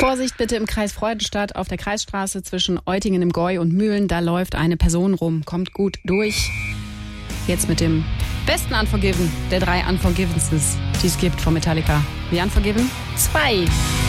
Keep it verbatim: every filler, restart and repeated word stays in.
Vorsicht bitte im Kreis Freudenstadt auf der Kreisstraße zwischen Eutingen im Gäu und Mühlen. Da läuft eine Person rum. Kommt gut durch. Jetzt mit dem besten Unforgiven der drei Unforgivenses, die es gibt von Metallica. The Unforgiven zwei.